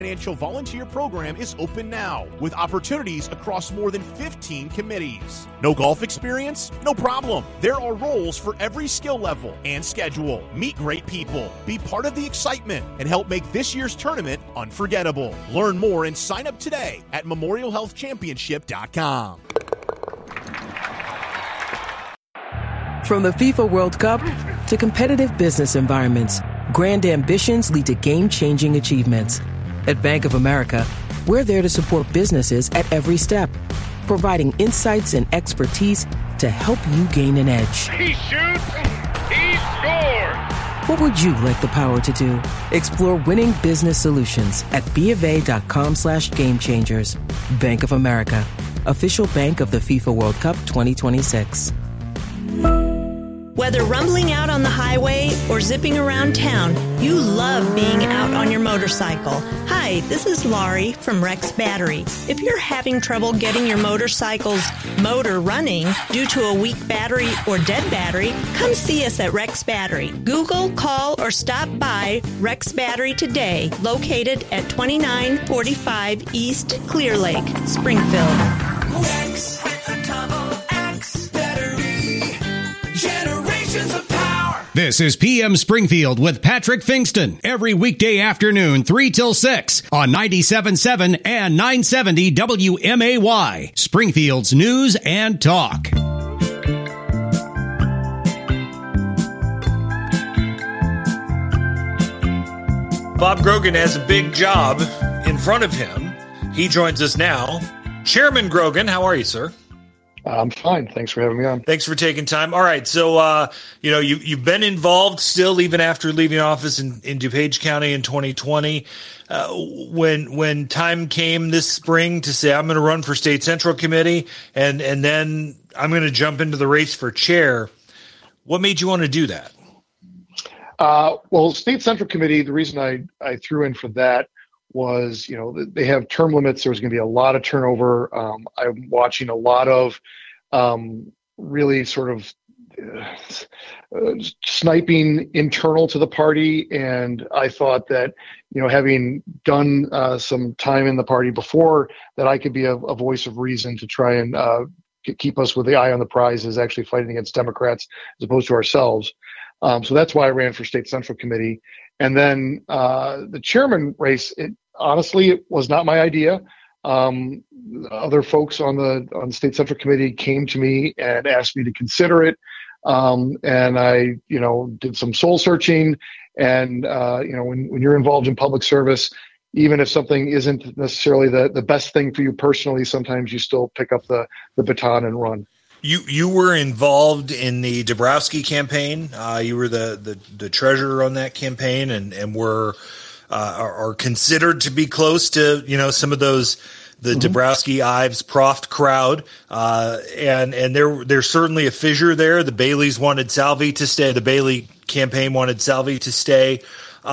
Financial Volunteer Program is open now with opportunities across more than 15 committees. No golf experience? No problem. There are roles for every skill level and schedule. Meet great people, be part of the excitement, and help make this year's tournament unforgettable. Learn more and sign up today at memorialhealthchampionship.com. From the FIFA World Cup to competitive business environments, grand ambitions lead to game-changing achievements. At Bank of America, we're there to support businesses at every step, providing insights and expertise to help you gain an edge. He shoots, he scores! What would you like the power to do? Explore winning business solutions at BofA.com/gamechangers. Bank of America, official bank of the FIFA World Cup 2026. Whether rumbling out on the highway or zipping around town, you love being out on your motorcycle. Hi, this is Laurie from Rex Battery. If you're having trouble getting your motorcycle's motor running due to a weak battery or dead battery, come see us at Rex Battery. Google, call, or stop by Rex Battery today, located at 2945 East Clear Lake, Springfield. Rex with a double X battery. Generations of power. This is PM Springfield with Patrick Fingston every weekday afternoon 3 till 6 on 97.7 and 970 WMAY, Springfield's news and talk. Bob Grogan has a big job in front of him. He joins us now. Chairman Grogan, how are you, sir? I'm fine. Thanks for having me on. Thanks for taking time. All right. So, you've been involved still, even after leaving office in DuPage County in 2020. When time came this spring to say, I'm going to run for State Central Committee and then I'm going to jump into the race for chair, what made you want to do that? Well, State Central Committee, the reason I threw in for that was, they have term limits. There's going to be a lot of turnover. I'm watching a lot of really sort of sniping internal to the party. And I thought that, having done some time in the party before, that I could be a voice of reason to try and keep us with the eye on the prize, is actually fighting against Democrats as opposed to ourselves. So that's why I ran for State Central Committee. And then the chairman race, honestly, it was not my idea. Other folks on the State Central Committee came to me and asked me to consider it. And I, did some soul searching. And, when you're involved in public service, even if something isn't necessarily the best thing for you personally, sometimes you still pick up the baton and run. You were involved in the Dabrowski campaign. You were the treasurer on that campaign, and were are considered to be close to some of those the Dabrowski Ives Proft crowd. And there's certainly a fissure there. The Baileys wanted Salvi to stay. The Bailey campaign wanted Salvi to stay.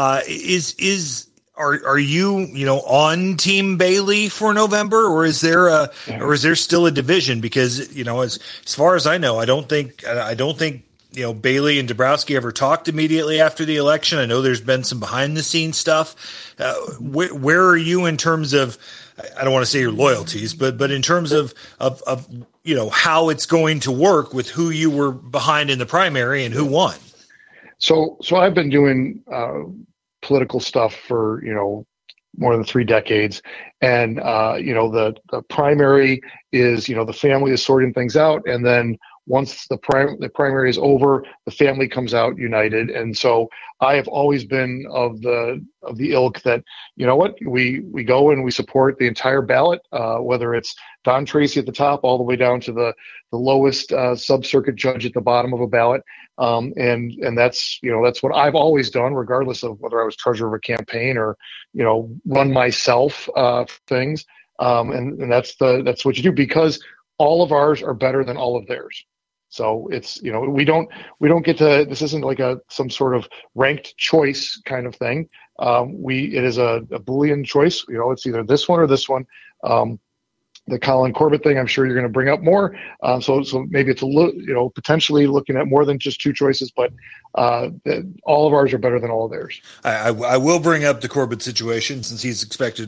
Are you on Team Bailey for November, or is there still a division? Because as far as I know, I don't think Bailey and Dabrowski ever talked immediately after the election. I know there's been some behind the scenes stuff. Where are you in terms of, I don't want to say your loyalties, but in terms of how it's going to work with who you were behind in the primary and who won? So I've been doing political stuff for more than 3 decades, and the primary is the family is sorting things out, and then once the primary is over, the family comes out united. And so I have always been of the ilk that we go and we support the entire ballot, whether it's Don Tracy at the top all the way down to the lowest sub-circuit judge at the bottom of a ballot. And that's what I've always done, regardless of whether I was treasurer of a campaign or, run myself things. And that's what you do, because all of ours are better than all of theirs. So it's, we don't get to, this isn't like some sort of ranked choice kind of thing. It is a Boolean choice. It's either this one or this one. the Colin Corbett thing, I'm sure you're going to bring up more. So maybe it's potentially looking at more than just two choices, but all of ours are better than all of theirs. I will bring up the Corbett situation since he's expected